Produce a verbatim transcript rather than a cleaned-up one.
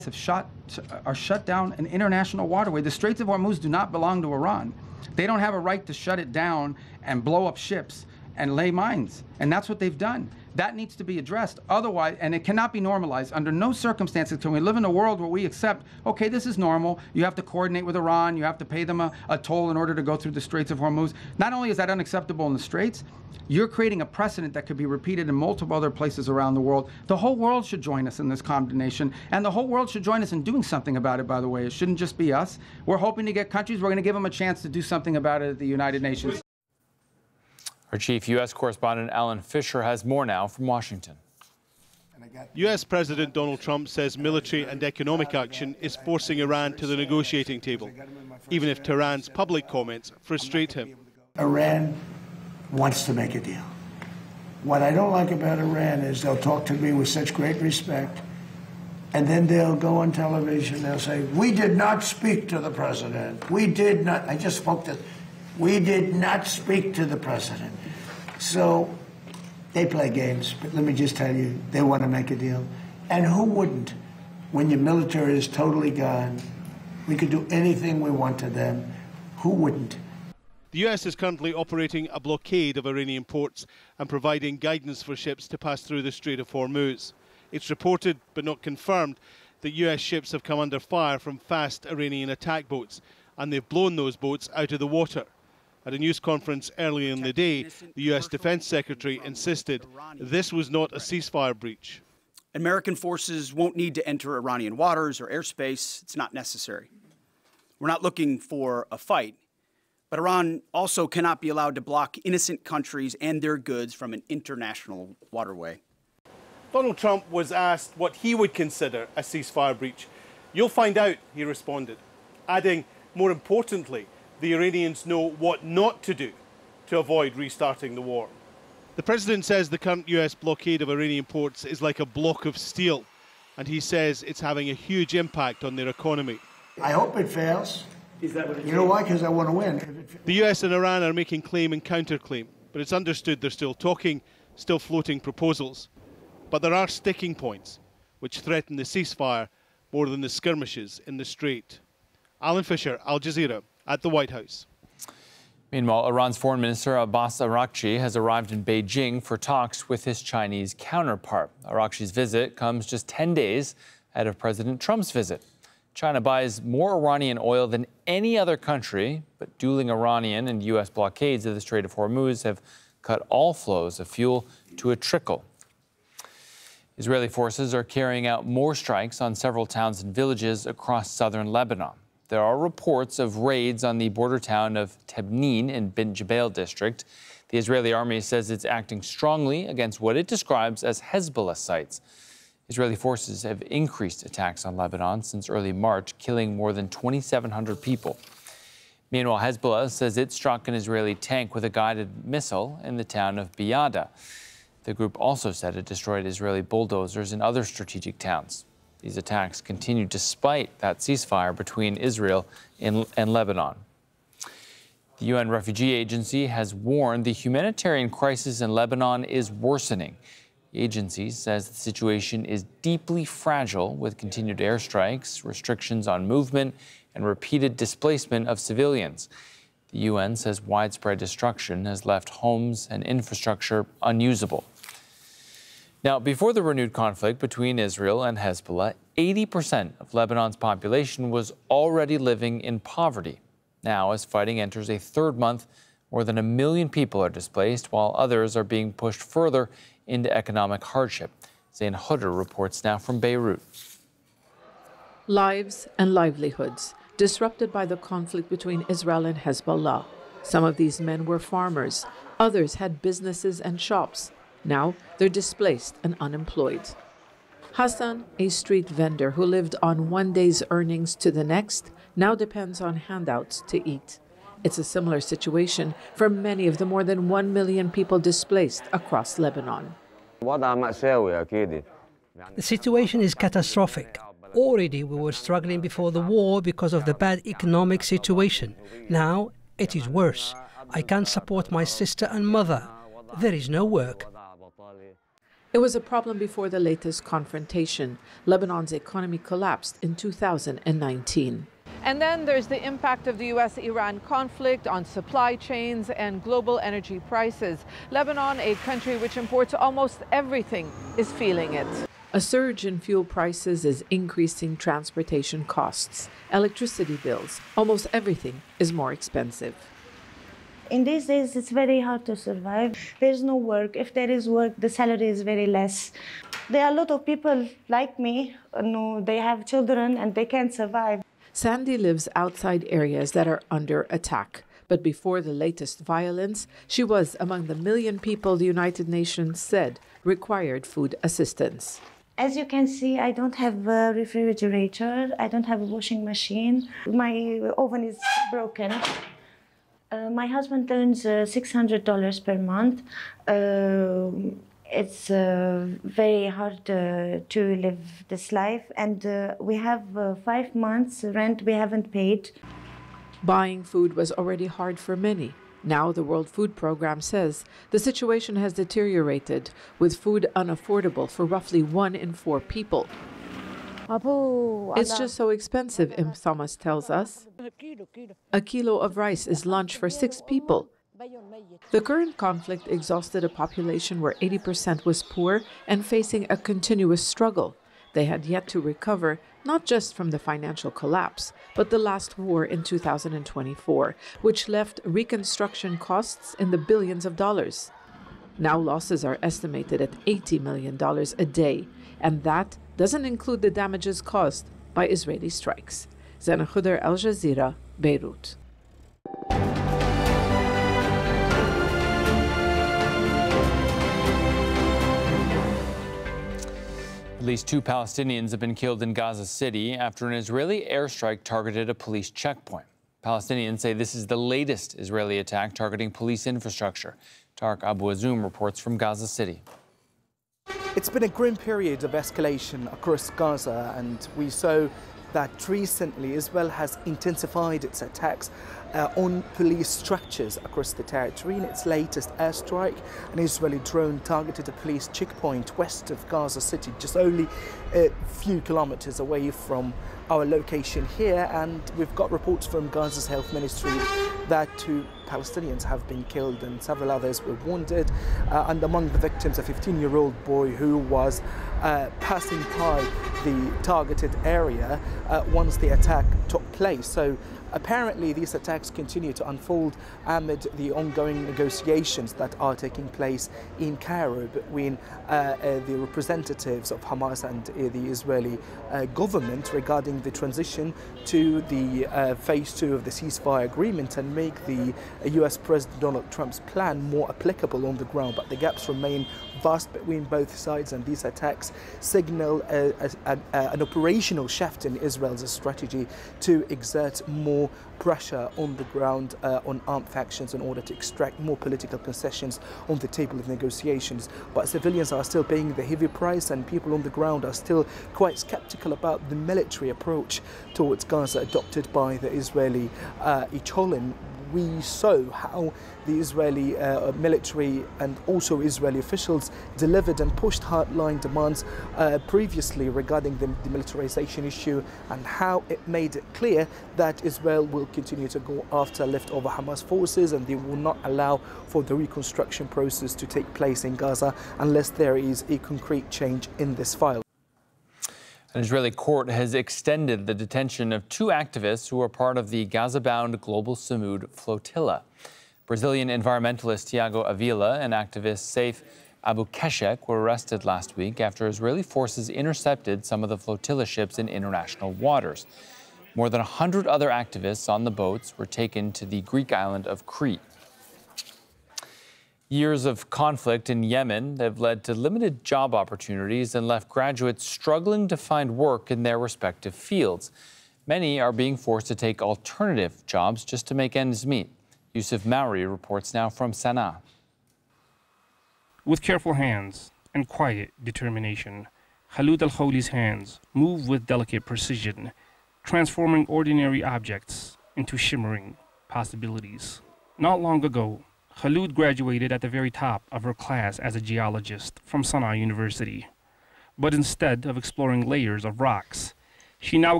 have shot, are shut down an international waterway. The Straits of Hormuz do not belong to Iran. They don't have a right to shut it down and blow up ships and lay mines. And that's what they've done. That needs to be addressed. Otherwise, and it cannot be normalized. Under no circumstances can we live in a world where we accept, okay, this is normal. You have to coordinate with Iran. You have to pay them a, a toll in order to go through the Straits of Hormuz. Not only is that unacceptable in the Straits, you're creating a precedent that could be repeated in multiple other places around the world. The whole world should join us in this condemnation, and the whole world should join us in doing something about it, by the way. It shouldn't just be us. We're hoping to get countries. We're going to give them a chance to do something about it at the United Nations. Our chief U S correspondent Alan Fisher has more now from Washington. U S President Donald Trump says military and economic action is forcing Iran to the negotiating table, even if Tehran's public comments frustrate him. Iran wants to make a deal. What I don't like about Iran is they'll talk to me with such great respect, and then they'll go on television, they'll say, we did not speak to the president. We did not, I just spoke to, we did not speak to the president. So they play games, but let me just tell you, they want to make a deal. And who wouldn't? When your military is totally gone, we could do anything we want to them. Who wouldn't? The U S is currently operating a blockade of Iranian ports and providing guidance for ships to pass through the Strait of Hormuz. It's reported, but not confirmed, that U S ships have come under fire from fast Iranian attack boats, and they've blown those boats out of the water. At a news conference earlier in the day, the U S Defense Secretary insisted this was not a ceasefire breach. American forces won't need to enter Iranian waters or airspace. It's not necessary. We're not looking for a fight. But Iran also cannot be allowed to block innocent countries and their goods from an international waterway. Donald Trump was asked what he would consider a ceasefire breach. You'll find out, he responded, adding, more importantly, the Iranians know what not to do to avoid restarting the war. The president says the current U S blockade of Iranian ports is like a block of steel, and he says it's having a huge impact on their economy. I hope it fails. Is that what it You know why? Because I want to win. The U S and Iran are making claim and counterclaim, but it's understood they're still talking, still floating proposals. But there are sticking points which threaten the ceasefire more than the skirmishes in the Strait. Alan Fisher, Al Jazeera, at the White House. Meanwhile, Iran's Foreign Minister Abbas Araghchi has arrived in Beijing for talks with his Chinese counterpart. Araghchi's visit comes just ten days ahead of President Trump's visit. China buys more Iranian oil than any other country, but dueling Iranian and U S blockades of the Strait of Hormuz have cut all flows of fuel to a trickle. Israeli forces are carrying out more strikes on several towns and villages across southern Lebanon. There are reports of raids on the border town of Tebnin in Bint Jbeil district. The Israeli army says it's acting strongly against what it describes as Hezbollah sites. Israeli forces have increased attacks on Lebanon since early March, killing more than twenty-seven hundred people. Meanwhile, Hezbollah says it struck an Israeli tank with a guided missile in the town of Biada. The group also said it destroyed Israeli bulldozers in other strategic towns. These attacks continue despite that ceasefire between Israel and, and Lebanon. The U N Refugee Agency has warned the humanitarian crisis in Lebanon is worsening. The agency says the situation is deeply fragile with continued airstrikes, restrictions on movement, and repeated displacement of civilians. The U N says widespread destruction has left homes and infrastructure unusable. Now, before the renewed conflict between Israel and Hezbollah, eighty percent of Lebanon's population was already living in poverty. Now, as fighting enters a third month, more than a million people are displaced, while others are being pushed further into economic hardship. Zain Hutter reports now from Beirut. Lives and livelihoods disrupted by the conflict between Israel and Hezbollah. Some of these men were farmers. Others had businesses and shops. Now they're displaced and unemployed. Hassan, a street vendor who lived on one day's earnings to the next, now depends on handouts to eat. It's a similar situation for many of the more than one million people displaced across Lebanon. The situation is catastrophic. Already we were struggling before the war because of the bad economic situation. Now it is worse. I can't support my sister and mother. There is no work. It was a problem before the latest confrontation. Lebanon's economy collapsed in two thousand nineteen. And then there's the impact of the U S Iran conflict on supply chains and global energy prices. Lebanon, a country which imports almost everything, is feeling it. A surge in fuel prices is increasing transportation costs, electricity bills. Almost everything is more expensive. In these days, it's very hard to survive. There's no work. If there is work, the salary is very less. There are a lot of people like me, you know, they have children and they can't survive. Sandy lives outside areas that are under attack. But before the latest violence, she was among the million people the United Nations said required food assistance. As you can see, I don't have a refrigerator. I don't have a washing machine. My oven is broken. Uh, my husband earns uh, six hundred dollars per month. Uh, it's uh, very hard uh, to live this life, and uh, we have uh, five months rent we haven't paid. Buying food was already hard for many. Now the World Food Programme says the situation has deteriorated, with food unaffordable for roughly one in four people. It's just so expensive, Im Thomas tells us. A kilo of rice is lunch for six people. The current conflict exhausted a population where eighty percent was poor and facing a continuous struggle. They had yet to recover, not just from the financial collapse, but the last war in two thousand twenty-four, which left reconstruction costs in the billions of dollars. Now losses are estimated at eighty million dollars a day, and that doesn't include the damages caused by Israeli strikes. Zena Khuder, Al Jazeera, Beirut. At least two Palestinians have been killed in Gaza City after an Israeli airstrike targeted a police checkpoint. Palestinians say this is the latest Israeli attack targeting police infrastructure. Tarek Abu Azoum reports from Gaza City. It's been a grim period of escalation across Gaza, and we saw that recently Israel has intensified its attacks uh, on police structures across the territory. In its latest airstrike, an Israeli drone targeted a police checkpoint west of Gaza City, just only a few kilometers away from our location here, and we've got reports from Gaza's health ministry that two Palestinians have been killed and several others were wounded, uh, and among the victims a fifteen-year-old boy who was uh, passing by the targeted area uh, once the attack took place. So apparently these attacks continue to unfold amid the ongoing negotiations that are taking place in Cairo between uh, uh, the representatives of Hamas and uh, the Israeli uh, government regarding the transition to the uh, phase two of the ceasefire agreement and make the uh, U S President Donald Trump's plan more applicable on the ground. But the gaps remain vast between both sides, and these attacks signal a, a, a, an operational shift in Israel's strategy to exert more pressure on the ground uh, on armed factions in order to extract more political concessions on the table of negotiations. But civilians are still paying the heavy price, and people on the ground are still quite skeptical about the military approach towards Gaza adopted by the Israeli uh, Echelon. We saw how the Israeli uh, military and also Israeli officials delivered and pushed hardline demands uh, previously regarding the demilitarization issue, and how it made it clear that Israel will continue to go after leftover Hamas forces, and they will not allow for the reconstruction process to take place in Gaza unless there is a concrete change in this file. An Israeli court has extended the detention of two activists who are part of the Gaza-bound Global Samud flotilla. Brazilian environmentalist Tiago Avila and activist Saif Abukeshek were arrested last week after Israeli forces intercepted some of the flotilla ships in international waters. More than one hundred other activists on the boats were taken to the Greek island of Crete. Years of conflict in Yemen have led to limited job opportunities and left graduates struggling to find work in their respective fields. Many are being forced to take alternative jobs just to make ends meet. Yusuf Mauri reports now from Sana'a. With careful hands and quiet determination, Khalid Al-Khouli's hands move with delicate precision, transforming ordinary objects into shimmering possibilities. Not long ago, Khaloud graduated at the very top of her class as a geologist from Sana'a University. But instead of exploring layers of rocks, she now